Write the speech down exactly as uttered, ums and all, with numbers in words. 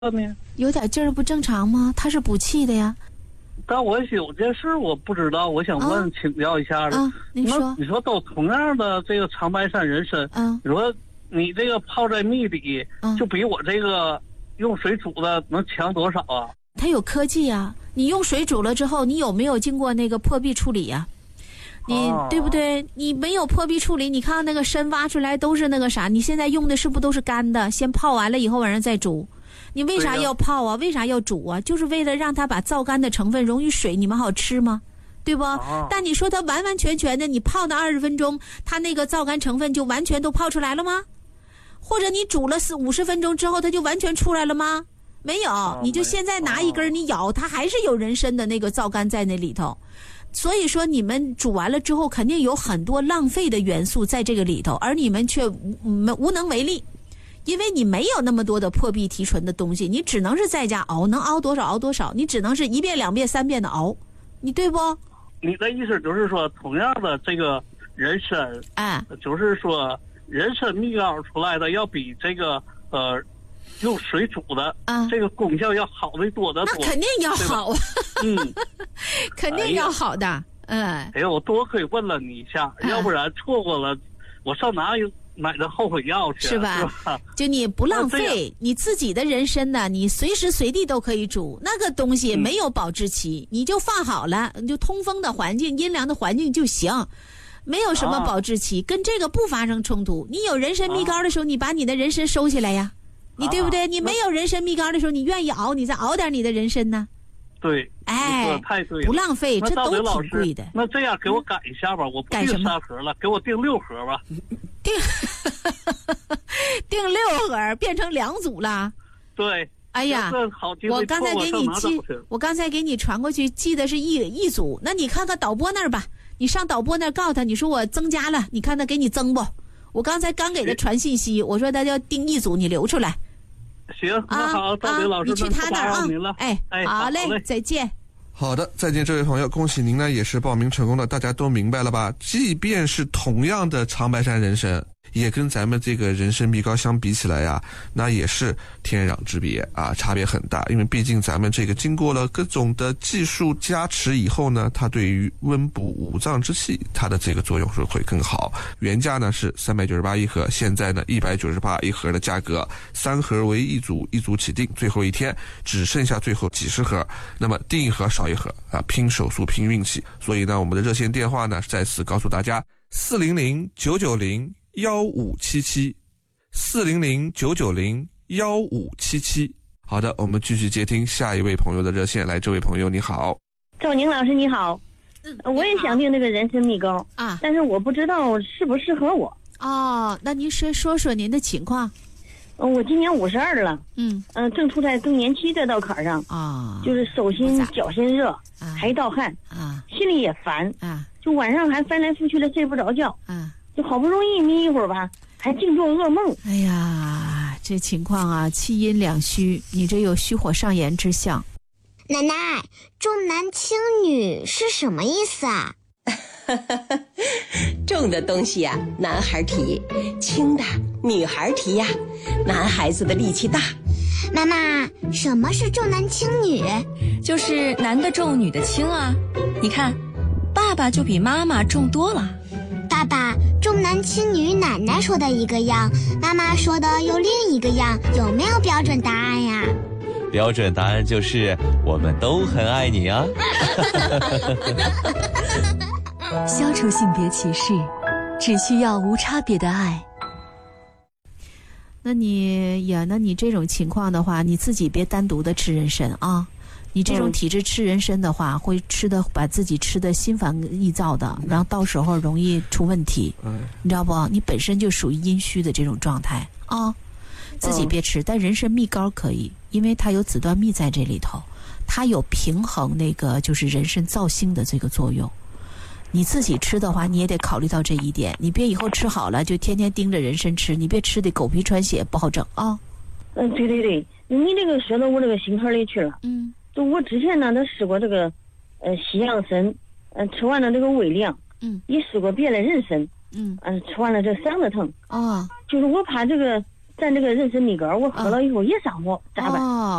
呢？ 有点劲儿不正常吗？它是补气的呀。 但我有件事我不知道，我想问、啊、请教一下的。 啊，你说， 你说都同样的这个长白山人参， 嗯、啊， 你说你这个泡在蜜里，嗯、就比我这个用水煮的能强多少啊？ 它有科技啊！你用水煮了之后，你有没有经过那个破壁处理呀、啊？你、哦、对不对？你没有破壁处理，你看看那个参挖出来都是那个啥，你现在用的是不是都是干的？先泡完了以后晚上再煮。你为啥要泡啊？为啥要煮啊？就是为了让它把皂苷的成分溶于水，你们好吃吗？对不？啊、但你说它完完全全的，你泡的二十分钟，它那个皂苷成分就完全都泡出来了吗？或者你煮了四五十分钟之后，它就完全出来了吗？没有，啊、你就现在拿一根你咬，它还是有人参的那个皂苷在那里头。所以说你们煮完了之后，肯定有很多浪费的元素在这个里头，而你们却无无能为力。因为你没有那么多的破壁提纯的东西，你只能是在家熬，能熬多少熬多少，你只能是一遍两遍三遍的熬，你对不？ 你的意思就是说，同样的这个人参， 哎， 就是说人参蜜膏出来的要比这个呃用水煮的、啊、这个功效要好的多得多。 那肯定要好啊，嗯，肯定要好的，嗯。 哎呀，我多亏问了你一下，哎、要不然错过了，我上哪有？买的后悔药去是吧？ 是吧？ 就你不浪费你自己的人参呢，你随时随地都可以煮。那个东西没有保质期，嗯、你就放好了，你就通风的环境、阴凉的环境就行，没有什么保质期，啊、跟这个不发生冲突。你有人参蜜膏的时候，啊、你把你的人参收起来呀，你对不对？啊、你没有人参蜜膏的时候，你愿意熬，你再熬点你的人参呢。 对， 哎， 太对了， 不浪费，这都挺贵的。 那这样给我改一下吧，嗯、我不订三盒了，给我订六盒吧。 订订六盒变成两组了。 对， 哎呀，我刚才给你寄，我刚才给你传过去，寄的是一一组。那你看看导播那儿吧，你上导播那儿告诉他，你说我增加了，你看他给你增不？我刚才刚给他传信息，我说他要订一组，你留出来。 行，那好，赵林老师， 你去他那儿啊。哎， 哎， 好嘞，再见。 好的，再见，这位朋友，恭喜您呢，也是报名成功的。大家都明白了吧？即便是同样的长白山人参，也跟咱们这个人参蜜膏相比起来呀，那也是天壤之别啊，差别很大。因为毕竟咱们这个经过了各种的技术加持以后呢，它对于温补五脏之气，它的这个作用是会更好。原价呢是三百九十八一盒，现在呢一百九十八一盒的价格，三盒为一组，一组起订，最后一天只剩下最后几十盒，那么订一盒少一盒啊，拼手速拼运气。所以呢，我们的热线电话呢再次告诉大家：四零零九九零幺五七七，四零零九九零幺五七七。好的，我们继续接听下一位朋友的热线。来，这位朋友你好。 赵宁老师你好， 嗯， 我也想订那个人参蜜膏啊，但是我不知道适不适合我。 哦，那您说说说您的情况。 嗯，我今年五十二了， 嗯嗯、呃，正处在更年期这道坎上啊， 就是手心脚心热，啊、还盗汗啊， 心里也烦啊， 就晚上还翻来覆去的睡不着觉啊， 就好不容易眯一会儿吧，还净做噩梦。 哎呀，这情况啊，气阴两虚，你这有虚火上炎之象。 奶奶，重男轻女是什么意思啊？ 重的东西呀、啊，男孩提；轻的女孩提呀、啊。男孩子的力气大。 妈妈，什么是重男轻女？ 就是男的重，女的轻啊。你看，爸爸就比妈妈重多了。 爸爸，重男轻女，奶奶说的一个样，妈妈说的又另一个样，有没有标准答案呀？ 标准答案就是我们都很爱你啊。 消除性别歧视，只需要无差别的爱。 那你呀，那你这种情况的话，你自己别单独的吃人参啊。你这种体质吃人参的话，嗯、会吃的把自己吃的心烦意躁的，然后到时候容易出问题。嗯，你知道不？你本身就属于阴虚的这种状态啊，自己别吃。但人参蜜膏可以，因为它有紫端蜜在这里头，它有平衡那个就是人参燥性的这个作用。你自己吃的话，你也得考虑到这一点，你别以后吃好了就天天盯着人参吃，你别吃的狗皮喘血，不好整啊。 嗯，对对对，你这个说到我这个心坎里去了。 嗯， 就我之前呢，都试过这个，呃，西洋参，呃，吃完了这个胃凉， 嗯， 也试过别的人参， 嗯， 嗯、呃，吃完了这嗓子疼。 啊， 就是我怕这个咱这个人参米糕我喝了以后也上火，咋办？ 哦